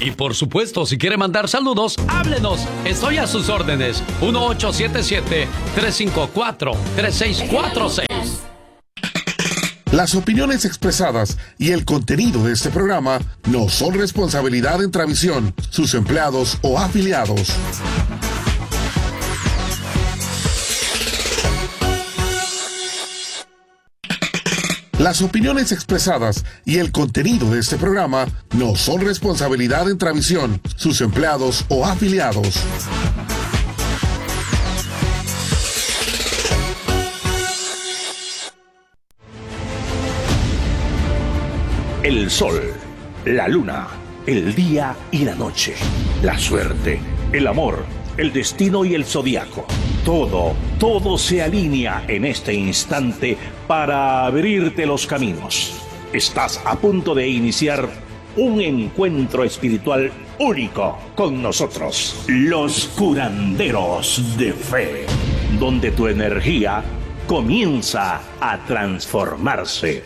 Y por supuesto, si quiere mandar saludos, háblenos. Estoy a sus órdenes. 1877-354-3646. Las opiniones expresadas y el contenido de este programa no son responsabilidad de Intravisión, sus empleados o afiliados. Las opiniones expresadas y el contenido de este programa no son responsabilidad de Intravisión, sus empleados o afiliados. El sol, la luna, el día y la noche, la suerte, el amor, el destino y el zodiaco. Todo se alinea en este instante para abrirte los caminos. Estás a punto de iniciar un encuentro espiritual único con nosotros, los curanderos de fe, donde tu energía comienza a transformarse.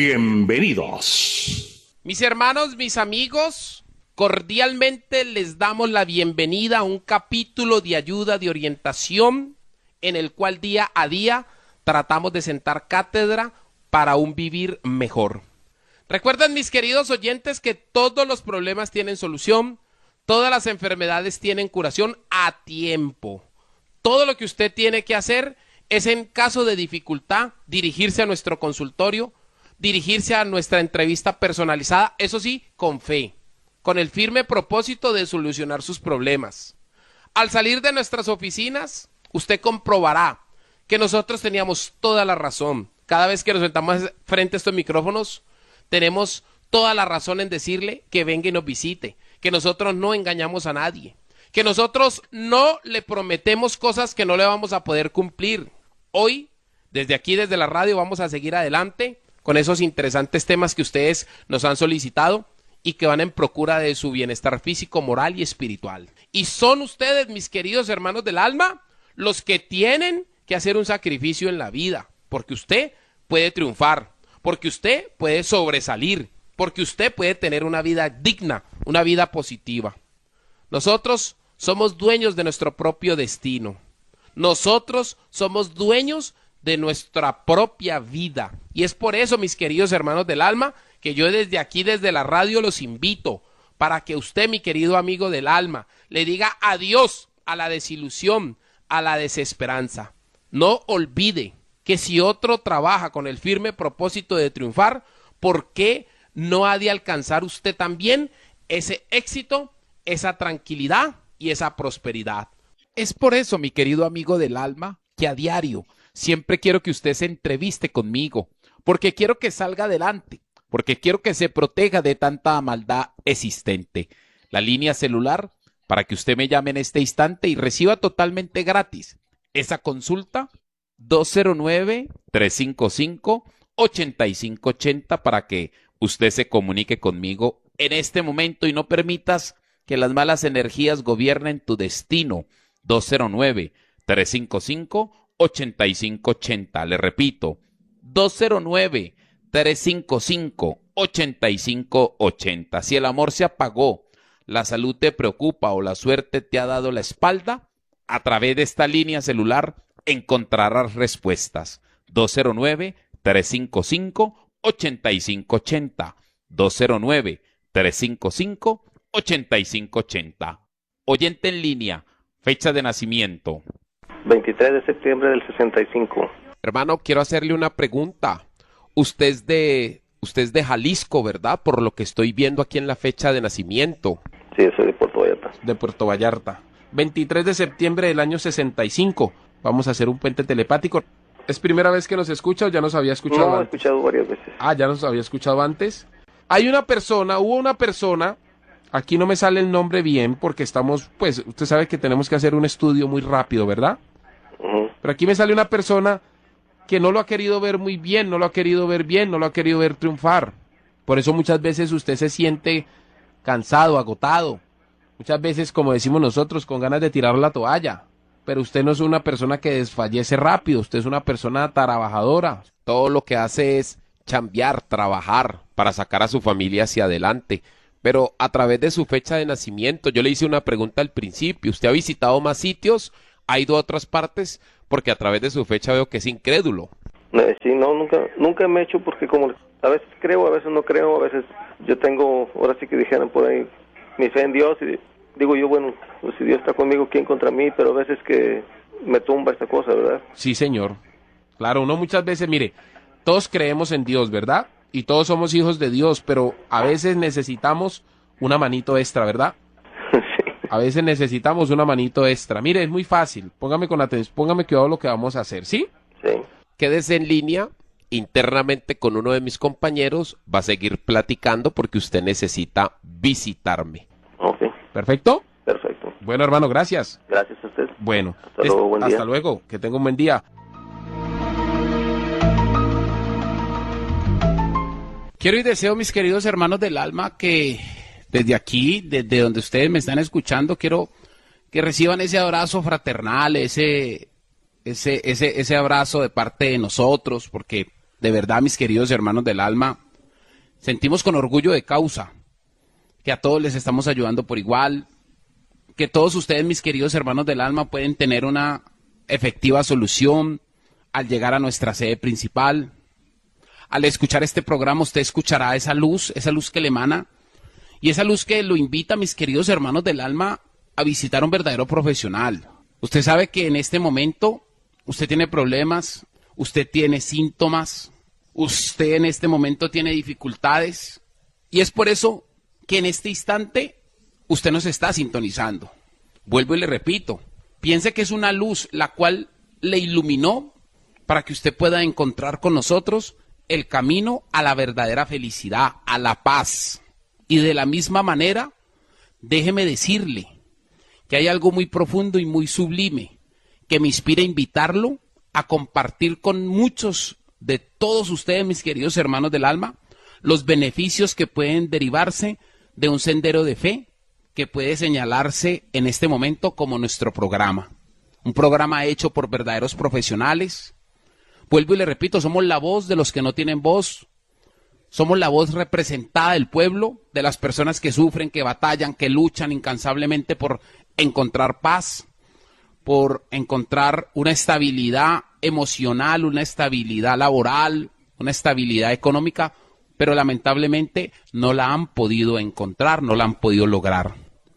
Bienvenidos. Mis hermanos, mis amigos, cordialmente les damos la bienvenida a un capítulo de ayuda, de orientación, en el cual día a día tratamos de sentar cátedra para un vivir mejor. Recuerden, mis queridos oyentes, que todos los problemas tienen solución, todas las enfermedades tienen curación a tiempo. Todo lo que usted tiene que hacer es, en caso de dificultad, dirigirse a nuestro consultorio, dirigirse a nuestra entrevista personalizada, eso sí, con fe, con el firme propósito de solucionar sus problemas. Al salir de nuestras oficinas, usted comprobará que nosotros teníamos toda la razón. Cada vez que nos sentamos frente a estos micrófonos, tenemos toda la razón en decirle que venga y nos visite, que nosotros no engañamos a nadie, que nosotros no le prometemos cosas que no le vamos a poder cumplir. Hoy, desde aquí, desde la radio, vamos a seguir adelante con esos interesantes temas que ustedes nos han solicitado y que van en procura de su bienestar físico, moral y espiritual. Y son ustedes, mis queridos hermanos del alma, los que tienen que hacer un sacrificio en la vida, porque usted puede triunfar, porque usted puede sobresalir, porque usted puede tener una vida digna, una vida positiva. Nosotros somos dueños de nuestro propio destino. Nosotros somos dueños de nuestra propia vida. Y es por eso, mis queridos hermanos del alma, que yo desde aquí, desde la radio, los invito para que usted, mi querido amigo del alma, le diga adiós a la desilusión, a la desesperanza. No olvide que si otro trabaja con el firme propósito de triunfar, ¿por qué no ha de alcanzar usted también ese éxito, esa tranquilidad y esa prosperidad? Es por eso, mi querido amigo del alma, que a diario siempre quiero que usted se entreviste conmigo, porque quiero que salga adelante, porque quiero que se proteja de tanta maldad existente. La línea celular para que usted me llame en este instante y reciba totalmente gratis esa consulta, 209-355-8580, para que usted se comunique conmigo en este momento y no permitas que las malas energías gobiernen tu destino. 209-355-8580. Le repito, 209-355-8580. Si el amor se apagó, la salud te preocupa o la suerte te ha dado la espalda, a través de esta línea celular encontrarás respuestas. 209-355-8580. 209-355-8580. Oyente en línea, fecha de nacimiento. 23 de septiembre del 65. Hermano, quiero hacerle una pregunta. Usted es de Jalisco, ¿verdad? Por lo que estoy viendo aquí en la fecha de nacimiento. Sí, yo soy de Puerto Vallarta. De Puerto Vallarta. 23 de septiembre del año 65. Vamos a hacer un puente telepático. ¿Es primera vez que nos escucha o ya nos había escuchado No, antes? he escuchado varias veces. Ah, ya nos había escuchado antes. Hubo una persona, aquí no me sale el nombre bien porque estamos, pues, usted sabe que tenemos que hacer un estudio muy rápido, ¿verdad? Uh-huh. Pero aquí me sale una persona que no lo ha querido ver muy bien, no lo ha querido ver bien, no lo ha querido ver triunfar. Por eso muchas veces usted se siente cansado, agotado. Muchas veces, como decimos nosotros, con ganas de tirar la toalla. Pero usted no es una persona que desfallece rápido, usted es una persona trabajadora. Todo lo que hace es chambear, trabajar para sacar a su familia hacia adelante. Pero a través de su fecha de nacimiento, yo le hice una pregunta al principio. ¿Usted ha visitado más sitios? ¿Ha ido a otras partes? Porque a través de su fecha veo que es incrédulo. Sí, no, nunca me he hecho porque como a veces creo, a veces no creo, a veces yo tengo, ahora sí que dijeran por ahí, mi fe en Dios y digo yo, bueno, pues si Dios está conmigo, ¿quién contra mí? Pero a veces que me tumba esta cosa, ¿verdad? Sí, señor. Claro, uno muchas veces, mire, todos creemos en Dios, ¿verdad? Y todos somos hijos de Dios, pero a veces necesitamos una manito extra, ¿verdad? Sí. A veces necesitamos una manito extra. Mire, es muy fácil. Póngame con atención, póngame cuidado lo que vamos a hacer, ¿sí? Sí. Quédese en línea internamente con uno de mis compañeros. Va a seguir platicando porque usted necesita visitarme. Ok, ¿Perfecto? perfecto. Bueno, hermano, gracias. Gracias a usted. Bueno, Hasta luego, buen día. hasta luego. Que tenga un buen día. Quiero y deseo, mis queridos hermanos del alma, que desde aquí, desde donde ustedes me están escuchando, quiero que reciban ese abrazo fraternal, ese abrazo de parte de nosotros, porque de verdad, mis queridos hermanos del alma, sentimos con orgullo de causa que a todos les estamos ayudando por igual, que todos ustedes, mis queridos hermanos del alma, pueden tener una efectiva solución al llegar a nuestra sede principal. Al escuchar este programa, usted escuchará esa luz que le emana, y esa luz que lo invita, mis queridos hermanos del alma, a visitar a un verdadero profesional. Usted sabe que en este momento usted tiene problemas, usted tiene síntomas, usted en este momento tiene dificultades, y es por eso que en este instante usted nos está sintonizando. Vuelvo y le repito, piense que es una luz la cual le iluminó para que usted pueda encontrar con nosotros el camino a la verdadera felicidad, a la paz. Y de la misma manera, déjeme decirle que hay algo muy profundo y muy sublime que me inspira a invitarlo a compartir con muchos de todos ustedes, mis queridos hermanos del alma, los beneficios que pueden derivarse de un sendero de fe que puede señalarse en este momento como nuestro programa. Un programa hecho por verdaderos profesionales. Vuelvo y le repito, somos la voz de los que no tienen voz, somos la voz representada del pueblo, de las personas que sufren, que batallan, que luchan incansablemente por encontrar paz, por encontrar una estabilidad emocional, una estabilidad laboral, una estabilidad económica, pero lamentablemente no la han podido encontrar, no la han podido lograr.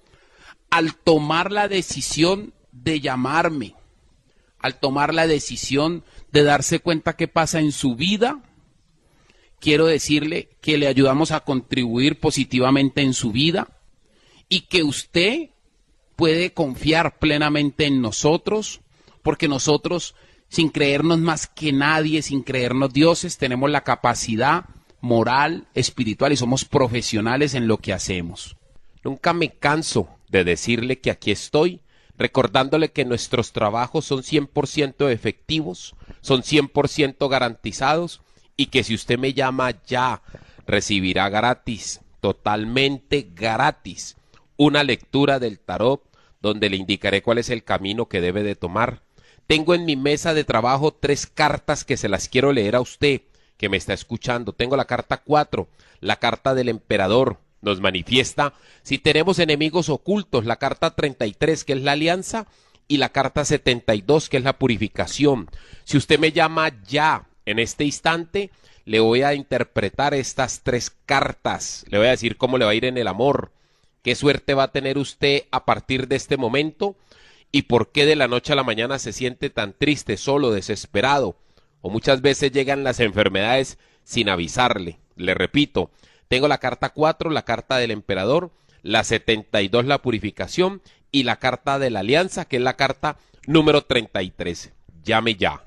Al tomar la decisión de llamarme, al tomar la decisión de darse cuenta qué pasa en su vida, quiero decirle que le ayudamos a contribuir positivamente en su vida y que usted puede confiar plenamente en nosotros, porque nosotros, sin creernos más que nadie, sin creernos dioses, tenemos la capacidad moral, espiritual y somos profesionales en lo que hacemos. Nunca me canso de decirle que aquí estoy, recordándole que nuestros trabajos son 100% efectivos, son 100% garantizados y que si usted me llama ya, recibirá gratis, totalmente gratis, una lectura del tarot donde le indicaré cuál es el camino que debe de tomar. Tengo en mi mesa de trabajo 3 cartas que se las quiero leer a usted que me está escuchando. Tengo la carta 4, la carta del emperador. Nos manifiesta si tenemos enemigos ocultos, la carta 33, que es la alianza, y la carta 72, que es la purificación. Si usted me llama ya, en este instante, le voy a interpretar estas 3 cartas. Le voy a decir cómo le va a ir en el amor, qué suerte va a tener usted a partir de este momento, y por qué de la noche a la mañana se siente tan triste, solo, desesperado, o muchas veces llegan las enfermedades sin avisarle. Le repito, tengo la carta 4, la carta del emperador, la 72, la purificación, y la carta de la alianza, que es la carta número 33. Llame ya.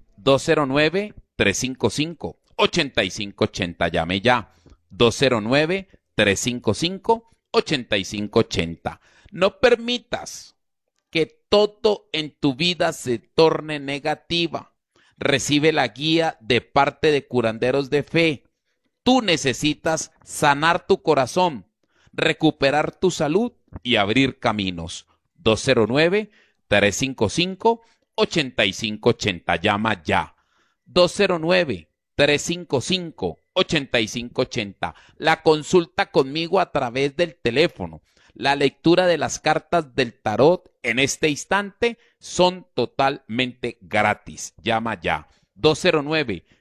209-355-8580. Llame ya. 209-355-8580. No permitas que todo en tu vida se torne negativa. Recibe la guía de parte de curanderos de fe. Tú necesitas sanar tu corazón, recuperar tu salud y abrir caminos. 209-355-8580. Llama ya. 209-355-8580. 8580. La consulta conmigo a través del teléfono, la lectura de las cartas del tarot en este instante son totalmente gratis. Llama ya. 209